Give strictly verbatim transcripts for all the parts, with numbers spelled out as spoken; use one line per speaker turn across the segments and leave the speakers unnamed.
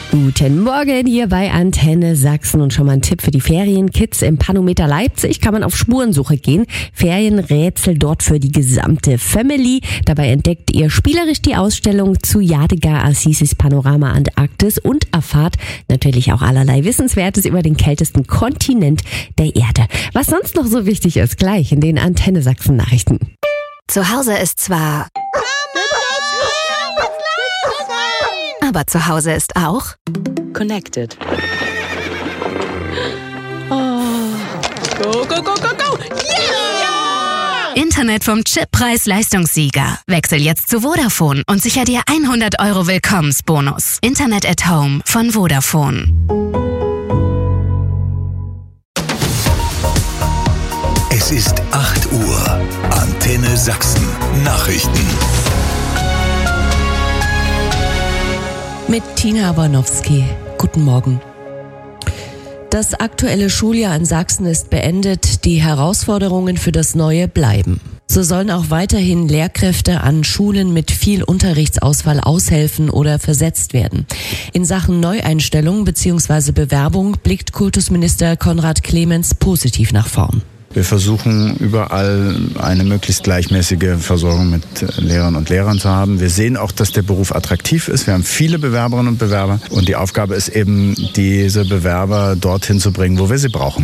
Guten Morgen hier bei Antenne Sachsen und schon mal ein Tipp für die Ferienkids. Im Panometer Leipzig kann man auf Spurensuche gehen. Ferienrätsel dort für die gesamte Family. Dabei entdeckt ihr spielerisch die Ausstellung zu Yadigar Assisis Panorama Antarktis und erfahrt natürlich auch allerlei Wissenswertes über den kältesten Kontinent der Erde. Was sonst noch so wichtig ist, gleich in den Antenne Sachsen Nachrichten.
Zu Hause ist zwar... Aber zu Hause ist auch
Connected. Oh. Go, go, go, go, go! Yeah!
Internet vom Chip Preis-Leistungssieger. Wechsel jetzt zu Vodafone und sicher dir hundert Euro Willkommensbonus. Internet at Home von Vodafone.
Es ist acht Uhr. Antenne Sachsen. Nachrichten.
Mit Tina Awanowski. Guten Morgen. Das aktuelle Schuljahr in Sachsen ist beendet. Die Herausforderungen für das neue bleiben. So sollen auch weiterhin Lehrkräfte an Schulen mit viel Unterrichtsausfall aushelfen oder versetzt werden. In Sachen Neueinstellung bzw. Bewerbung blickt Kultusminister Konrad Clemens positiv nach vorn.
Wir versuchen überall eine möglichst gleichmäßige Versorgung mit Lehrern und Lehrern zu haben. Wir sehen auch, dass der Beruf attraktiv ist. Wir haben viele Bewerberinnen und Bewerber und die Aufgabe ist eben, diese Bewerber dorthin zu bringen, wo wir sie brauchen.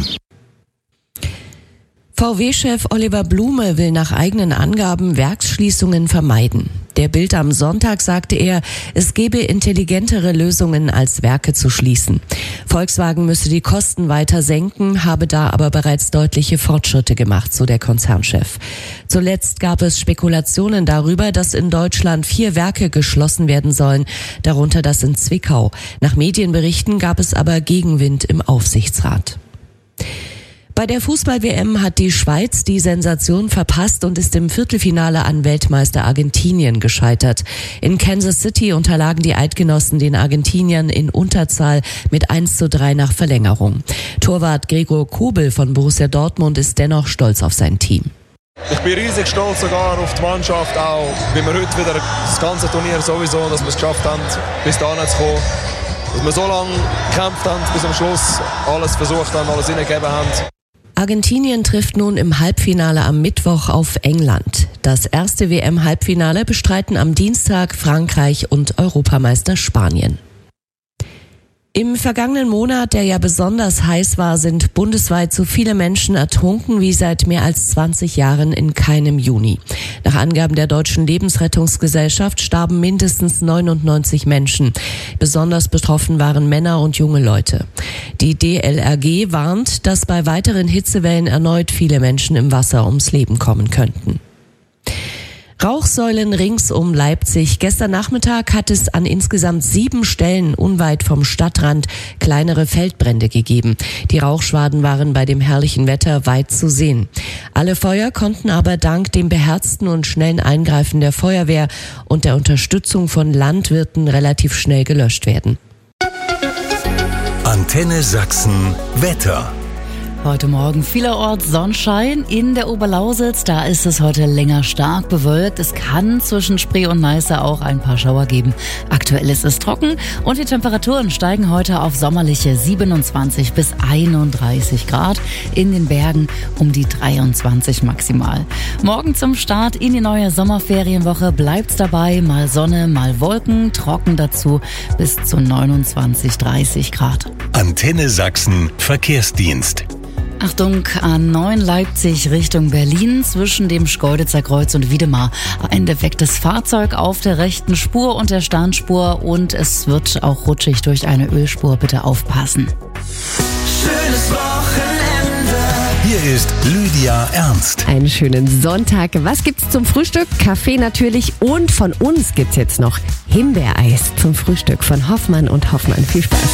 V W-Chef Oliver Blume will nach eigenen Angaben Werksschließungen vermeiden. Der Bild am Sonntag sagte er, es gebe intelligentere Lösungen als Werke zu schließen. Volkswagen müsse die Kosten weiter senken, habe da aber bereits deutliche Fortschritte gemacht, so der Konzernchef. Zuletzt gab es Spekulationen darüber, dass in Deutschland vier Werke geschlossen werden sollen, darunter das in Zwickau. Nach Medienberichten gab es aber Gegenwind im Aufsichtsrat. Bei der Fußball-W M hat die Schweiz die Sensation verpasst und ist im Viertelfinale an Weltmeister Argentinien gescheitert. In Kansas City unterlagen die Eidgenossen den Argentiniern in Unterzahl mit eins zu drei nach Verlängerung. Torwart Gregor Kobel von Borussia Dortmund ist dennoch stolz auf sein Team.
Ich bin riesig stolz sogar auf die Mannschaft, auch wie wir heute wieder das ganze Turnier sowieso, dass wir es geschafft haben, bis dahin zu kommen. Dass wir so lange gekämpft haben, bis am Schluss alles versucht haben, alles hineingegeben haben.
Argentinien trifft nun im Halbfinale am Mittwoch auf England. Das erste W M-Halbfinale bestreiten am Dienstag Frankreich und Europameister Spanien. Im vergangenen Monat, der ja besonders heiß war, sind bundesweit so viele Menschen ertrunken wie seit mehr als zwanzig Jahren in keinem Juni. Nach Angaben der Deutschen Lebensrettungsgesellschaft starben mindestens neunundneunzig Menschen. Besonders betroffen waren Männer und junge Leute. Die D L R G warnt, dass bei weiteren Hitzewellen erneut viele Menschen im Wasser ums Leben kommen könnten. Rauchsäulen rings um Leipzig. Gestern Nachmittag hat es an insgesamt sieben Stellen unweit vom Stadtrand kleinere Feldbrände gegeben. Die Rauchschwaden waren bei dem herrlichen Wetter weit zu sehen. Alle Feuer konnten aber dank dem beherzten und schnellen Eingreifen der Feuerwehr und der Unterstützung von Landwirten relativ schnell gelöscht werden.
Antenne Sachsen Wetter.
Heute Morgen vielerorts Sonnenschein. In der Oberlausitz, da ist es heute länger stark bewölkt. Es kann zwischen Spree und Neiße auch ein paar Schauer geben. Aktuell ist es trocken und die Temperaturen steigen heute auf sommerliche siebenundzwanzig bis einunddreißig Grad. In den Bergen um die dreiundzwanzig maximal. Morgen zum Start in die neue Sommerferienwoche bleibt's dabei. Mal Sonne, mal Wolken, trocken dazu bis zu neunundzwanzig, dreißig Grad.
Antenne Sachsen Verkehrsdienst.
Achtung, A neun Leipzig Richtung Berlin zwischen dem Schkeuditzer Kreuz und Wiedemar. Ein defektes Fahrzeug auf der rechten Spur und der Starnspur und es wird auch rutschig durch eine Ölspur. Bitte aufpassen.
Schönes Wochenende. Hier ist Lydia Ernst.
Einen schönen Sonntag. Was gibt's zum Frühstück? Kaffee natürlich und von uns gibt's jetzt noch Himbeereis zum Frühstück von Hoffmann und Hoffmann. Viel Spaß.